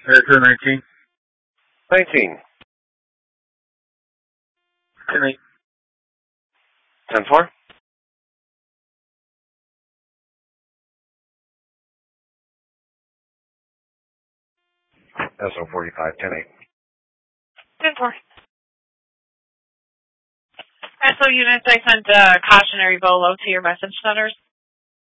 219. 19. 10-8. 10-4. SO45, 10-8. 10-4. SO units, I sent a cautionary VOLO to your message centers.